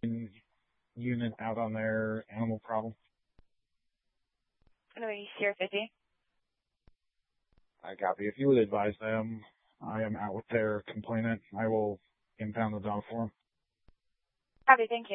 unit out on their animal problem. Louis, Sierra 50. I copy. If you would advise them, I am out with their complainant. I will impound the dog for them. Copy, thank you.